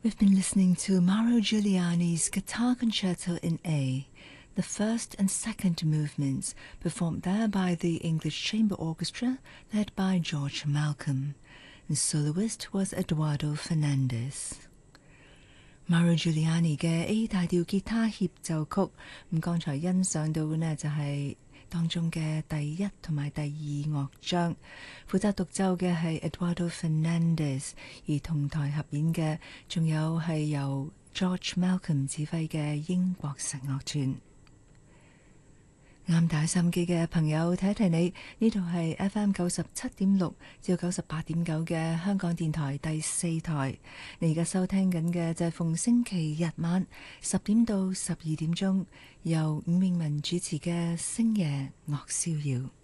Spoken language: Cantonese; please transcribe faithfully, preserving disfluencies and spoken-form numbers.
We've been listening to Mauro Giuliani's Guitar Concerto in A, the first and second movements, performed there by the English Chamber Orchestra, led by George Malcolm. The soloist was Eduardo Fernandez. Mauro Giuliani 嘅 A 大調吉他協奏曲，咁剛才欣賞到嘅呢就係當中嘅第一同埋第二樂章，負責獨奏嘅係 Eduardo Fernandez， 而同台合演嘅仲有係由 George Malcolm 指揮嘅英國實樂團。啱打心機嘅朋友，提一提你，呢度係 F M 九十七點六至九十八點九嘅香港電台第四台。你而家收聽緊嘅就係逢星期日晚十點到十二點鐘，由伍詠雯主持嘅星夜樂逍遙。